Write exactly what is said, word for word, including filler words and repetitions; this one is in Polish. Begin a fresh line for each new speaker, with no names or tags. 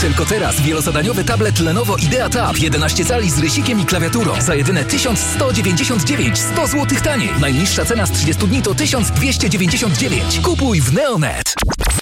Tylko teraz wielozadaniowy tablet Lenovo Idea Tab jedenaście cali z rysikiem i klawiaturą za jedyne tysiąc sto dziewięćdziesiąt dziewięć, sto złotych taniej. Najniższa cena z trzydziestu dni to tysiąc dwieście dziewięćdziesiąt dziewięć. Kupuj w Neonet.